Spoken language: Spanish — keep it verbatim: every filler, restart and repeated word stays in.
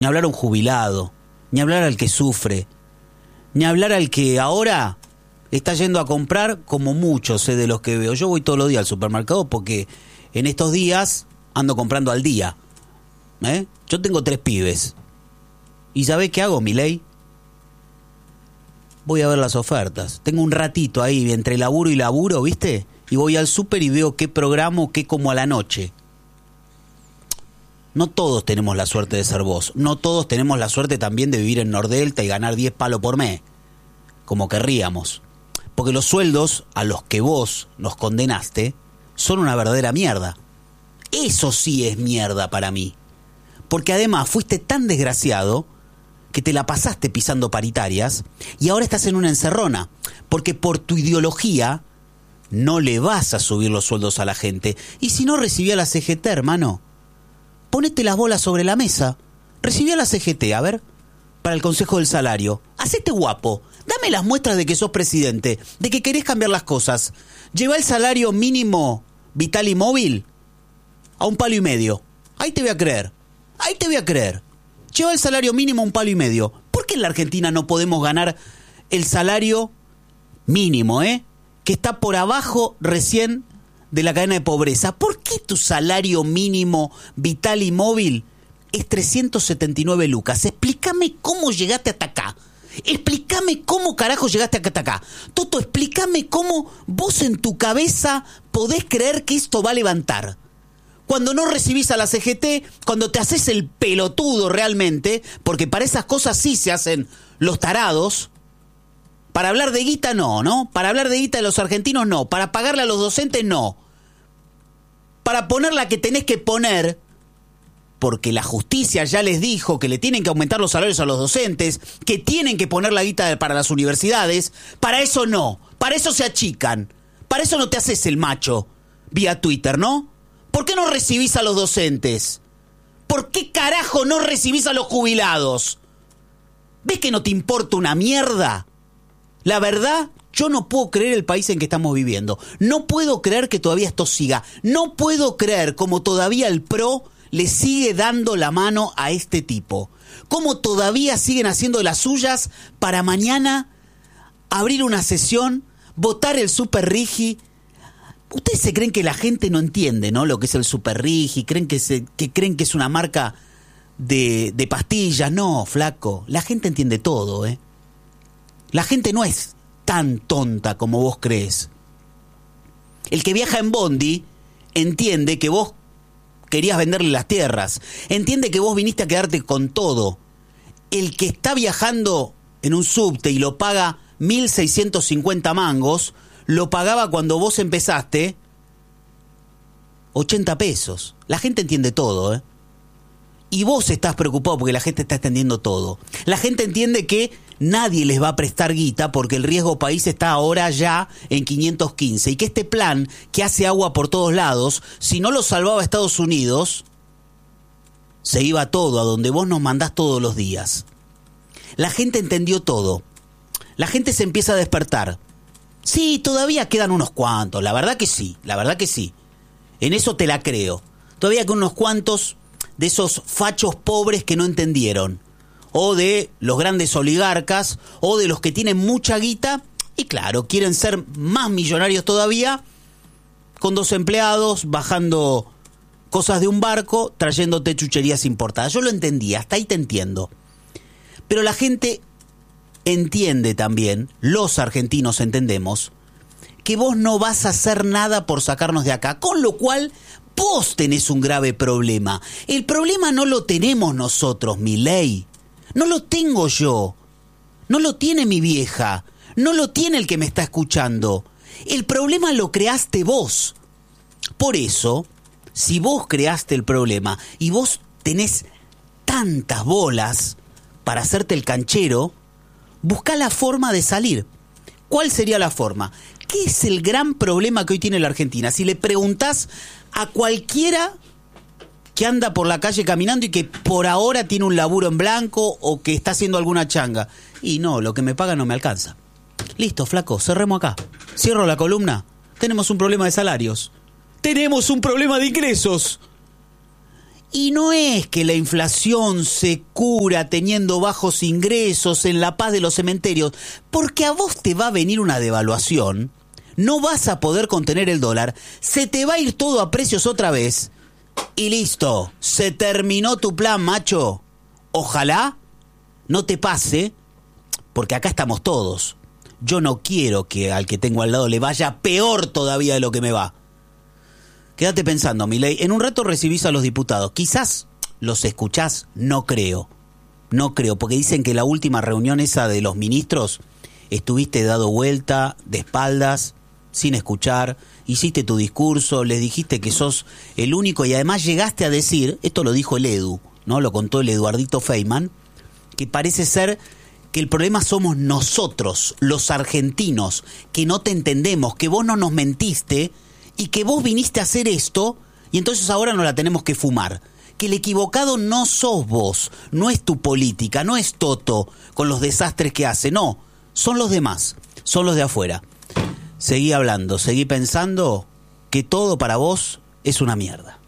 ni hablar a un jubilado, ni hablar al que sufre, ni hablar al que ahora está yendo a comprar, como muchos eh, de los que veo. Yo voy todos los días al supermercado porque en estos días ando comprando al día. ¿eh? Yo tengo tres pibes. ¿Y sabés qué hago, Milei? Voy a ver las ofertas. Tengo un ratito ahí entre laburo y laburo, ¿viste? Y voy al súper y veo qué programo, qué como a la noche. No todos tenemos la suerte de ser vos. No todos tenemos la suerte también de vivir en Nordelta y ganar diez palos por mes, como querríamos. Porque los sueldos a los que vos nos condenaste son una verdadera mierda. Eso sí es mierda para mí. Porque además fuiste tan desgraciado que te la pasaste pisando paritarias y ahora estás en una encerrona. Porque por tu ideología no le vas a subir los sueldos a la gente. Y si no recibía la C G T, hermano, ponete las bolas sobre la mesa. Recibí a la C G T, a ver, para el Consejo del Salario. Hacete guapo. Dame las muestras de que sos presidente, de que querés cambiar las cosas. Lleva el salario mínimo vital y móvil a un palo y medio. Ahí te voy a creer. Ahí te voy a creer. Lleva el salario mínimo a un palo y medio. ¿Por qué en la Argentina no podemos ganar el salario mínimo, eh? Que está por abajo recién de la cadena de pobreza. ¿Por qué tu salario mínimo vital y móvil es trescientos setenta y nueve lucas? Explícame cómo llegaste hasta acá. Explícame cómo carajo llegaste hasta acá. Toto, explícame cómo vos en tu cabeza podés creer que esto va a levantar. Cuando no recibís a la C G T, cuando te haces el pelotudo realmente, porque para esas cosas sí se hacen los tarados. Para hablar de guita no, ¿no? Para hablar de guita de los argentinos no. Para pagarle a los docentes no. Para poner la que tenés que poner, porque la justicia ya les dijo que le tienen que aumentar los salarios a los docentes, que tienen que poner la guita para las universidades. Para eso no. Para eso se achican. Para eso no te haces el macho vía Twitter, ¿no? ¿Por qué no recibís a los docentes? ¿Por qué carajo no recibís a los jubilados? ¿Ves que no te importa una mierda? La verdad, yo no puedo creer el país en que estamos viviendo. No puedo creer que todavía esto siga. No puedo creer como todavía el P R O le sigue dando la mano a este tipo. Cómo todavía siguen haciendo las suyas para mañana abrir una sesión, votar el Super Rigi. Ustedes se creen que la gente no entiende, ¿no? Lo que es el Super Rigi, creen que, se, que creen que es una marca de, de pastillas. No, flaco, la gente entiende todo, ¿eh? La gente no es tan tonta como vos crees. El que viaja en bondi entiende que vos querías venderle las tierras. Entiende que vos viniste a quedarte con todo. El que está viajando en un subte y lo paga mil seiscientos cincuenta mangos, lo pagaba cuando vos empezaste ochenta pesos. La gente entiende todo, ¿eh? Y vos estás preocupado porque la gente está entendiendo todo. La gente entiende que nadie les va a prestar guita porque el riesgo país está ahora ya en quinientos quince. Y que este plan que hace agua por todos lados, si no lo salvaba Estados Unidos, se iba todo a donde vos nos mandás todos los días. La gente entendió todo. La gente se empieza a despertar. Sí, todavía quedan unos cuantos. La verdad que sí, la verdad que sí. En eso te la creo. Todavía quedan unos cuantos de esos fachos pobres que no entendieron, o de los grandes oligarcas, o de los que tienen mucha guita y claro, quieren ser más millonarios todavía, con dos empleados, bajando cosas de un barco, trayéndote chucherías importadas. Yo lo entendí, hasta ahí te entiendo. Pero la gente entiende también, los argentinos entendemos, que vos no vas a hacer nada por sacarnos de acá, con lo cual vos tenés un grave problema. El problema no lo tenemos nosotros, Milei. No lo tengo yo. No lo tiene mi vieja. No lo tiene el que me está escuchando. El problema lo creaste vos. Por eso, si vos creaste el problema y vos tenés tantas bolas para hacerte el canchero, buscá la forma de salir. ¿Cuál sería la forma? ¿Qué es el gran problema que hoy tiene la Argentina? Si le preguntás a cualquiera que anda por la calle caminando y que por ahora tiene un laburo en blanco o que está haciendo alguna changa, y no, lo que me paga no me alcanza. Listo, flaco, cerremos acá. Cierro la columna. Tenemos un problema de salarios. Tenemos un problema de ingresos. Y no es que la inflación se cura teniendo bajos ingresos en la paz de los cementerios, porque a vos te va a venir una devaluación, no vas a poder contener el dólar, se te va a ir todo a precios otra vez, y listo, se terminó tu plan, macho. Ojalá no te pase, porque acá estamos todos. Yo no quiero que al que tengo al lado le vaya peor todavía de lo que me va. Quédate pensando, Milei. En un rato recibís a los diputados. Quizás los escuchás, no creo. No creo, porque dicen que la última reunión esa de los ministros estuviste dado vuelta, de espaldas, sin escuchar, hiciste tu discurso, les dijiste que sos el único y además llegaste a decir, esto lo dijo el Edu, ¿no? Lo contó el Eduardito Feynman, que parece ser que el problema somos nosotros, los argentinos, que no te entendemos, que vos no nos mentiste y que vos viniste a hacer esto y entonces ahora nos la tenemos que fumar. Que el equivocado no sos vos, no es tu política, no es Toto con los desastres que hace, no, son los demás, son los de afuera. Seguí hablando, seguí pensando que todo para vos es una mierda.